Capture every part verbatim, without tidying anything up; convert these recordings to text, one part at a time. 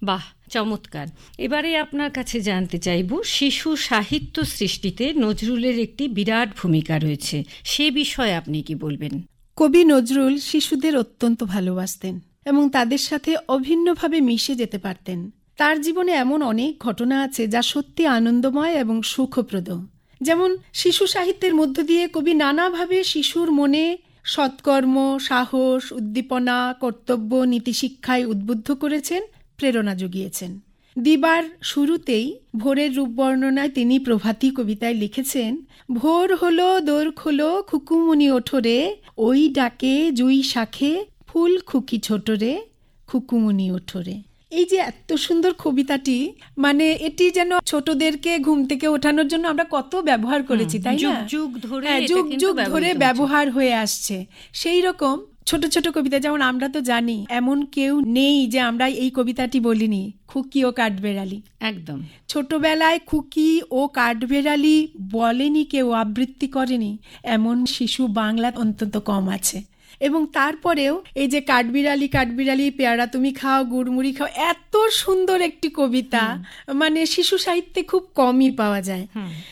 বাহ, চমৎকার। এবারে আপনার কাছে জানতে চাইব, শিশু সাহিত্য সৃষ্টিতে নজরুলের একটি বিরাট ভূমিকা রয়েছে, সে বিষয়ে আপনি কি বলবেন? কবি নজরুল শিশুদের অত্যন্ত ভালোবাসতেন এবং তাদের সাথে অভিন্নভাবে মিশে যেতে পারতেন। তার জীবনে এমন অনেক ঘটনা আছে যা সত্যি আনন্দময় এবং সুখপ্রদ। যেমন শিশু সাহিত্যের মধ্য দিয়ে কবি নানাভাবে শিশুর মনে সৎকর্ম, সাহস, উদ্দীপনা, কর্তব্য, নীতিশিক্ষায় উদ্বুদ্ধ করেছেন, প্রেরণা জুগিয়েছেন। দিবার শুরুতেই ভোরের রূপ বর্ণনায় তিনি প্রভাতী কবিতায় লিখেছেন, ভোর হলো দোর খোলো খুকুমুনি ওঠরে, ওই ডাকে জুই শাখে ফুল খুকি ছোটরে, খুকুমুনি ওঠরে। এই যে এত সুন্দর কবিতাটি, মানে এটি যেন ছোটদেরকে ঘুম থেকে ওঠানোর জন্য আমরা কত ব্যবহার করেছি, তাই না? যুগ ধরে যুগ যুগ ধরে ব্যবহার হয়ে আসছে। সেই রকম ছোট ছোট কবিতা, যেমন আমরা তো জানি এমন কেউ নেই যে আমরা এই কবিতাটি বলিনি, খুকি ও কাঠবেড়ালি। একদম ছোটবেলায় খুকি ও কাঠবেড়ালি বলেনি কেউ, আবৃত্তি করেনি এমন শিশু বাংলা অন্তত কম আছে। এবং তারপরেও এই যে কাঠবিড়ালি কাঠবিড়ালি পেয়ারা তুমি খাও গুড়মুড়ি খাও, এত সুন্দর একটি কবিতা মানে শিশু সাহিত্যে খুব কমই পাওয়া যায়।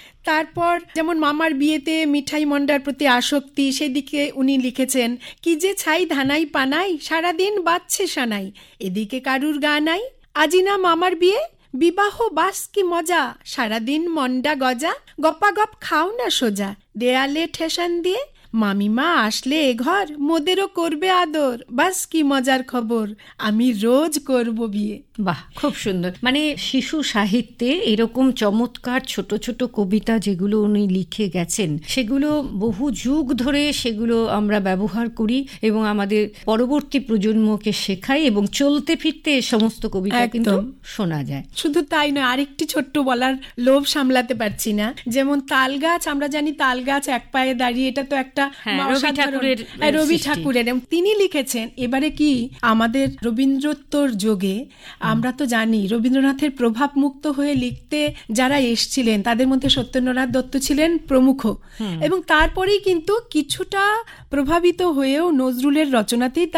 তারপর যেমন মামার বিয়েতে মিঠাই মন্ডার প্রতি আসক্তি, সেদিকে উনি লিখেছেন, কি যে ছাই ধানাই পানাই সারাদিন বাজছে সানাই, এদিকে কারুর গা নাই, আজি না মামার বিয়ে বিবাহ বাস কি মজা, সারাদিন মন্ডা গজা গপাগপ খাও না সোজা, দেয়ালে ঠেসান দিয়ে মামিমা আসলে এ ঘর মোদেরও করবে আদর, বাস কি মজার খবর আমি রোজ করব বিয়ে। বাহ, খুব সুন্দর। মানে শিশু সাহিত্যে এরকম চমৎকার ছোট ছোট কবিতা যেগুলো উনি লিখে গেছেন, সেগুলো বহু যুগ ধরে সেগুলো আমরা ব্যবহার করি এবং আমাদের পরবর্তী প্রজন্মকে শেখাই, এবং চলতে ফিরতে এই সমস্ত কবিতা কিন্তু শোনা যায়। শুধু তাই নয়, আরেকটি ছোট্ট বলার লোভ সামলাতে পারছি না। যেমন তাল গাছ, আমরা জানি তাল গাছ এক পায়ে দাঁড়িয়ে, এটা তো একটা রবি ঠাকুরের, তিনি লিখেছেন। এবারে কি আমাদের রবীন্দ্রোত্তর যোগে আমরা তো জানি রবীন্দ্রনাথের প্রভাব মুক্ত হয়ে লিখতে যারা এসছিলেন তাদের মধ্যে সত্যেন্দ্রনাথ দত্ত ছিলেন প্রমুখ, এবং তারপরেই কিন্তু কিছুটা প্রভাবিত হয়েও নজরুলের রচনাতেই